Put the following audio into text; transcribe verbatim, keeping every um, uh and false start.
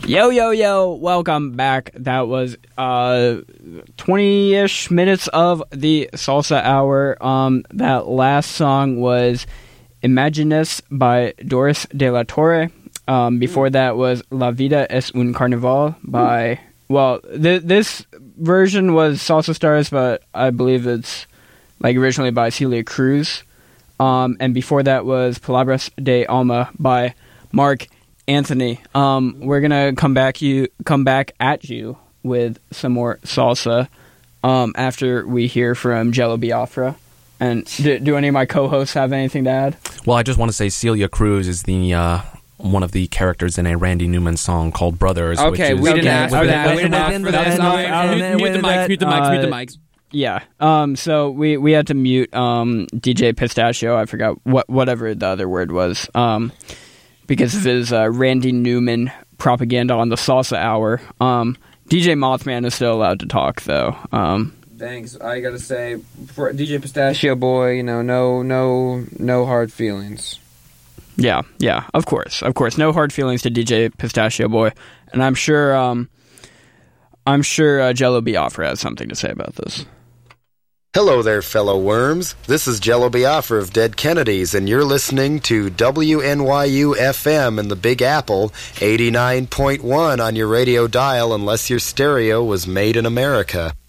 Yo, yo, yo, welcome back. That was uh, twenty-ish minutes of the Salsa Hour. Um, that last song was Imagines by Doris de la Torre. Um, before that was La Vida es un Carnaval by, well, th- this version was Salsa Stars, but I believe it's like originally by Celia Cruz. Um, and before that was Palabras de Alma by Mark Anthony. Um, we're gonna come back you come back at you with some more salsa um, after we hear from Jello Biafra. And do, do any of my co-hosts have anything to add? Well, I just want to say Celia Cruz is the uh, one of the characters in a Randy Newman song called Brothers. Okay, which we is, didn't ask for that. We didn't ask for that. Mute the mics. Mute the mics. Mute the mics. Yeah. Um. So we, we had to mute um D J Pistachio. I forgot what whatever the other word was. Um. Because of his uh, Randy Newman propaganda on the Salsa Hour. Um, D J Mothman is still allowed to talk, though. Um, Thanks. I gotta say, for D J Pistachio Boy, you know, no, no, no hard feelings. yeah, yeah, of course, of course, no hard feelings to D J Pistachio Boy, and I'm sure, um, I'm sure uh, Jello Biafra has something to say about this. Hello there, fellow worms. This is Jello Biafra of Dead Kennedys, and you're listening to W N Y U F M in the Big Apple, eighty-nine point one on your radio dial unless your stereo was made in America.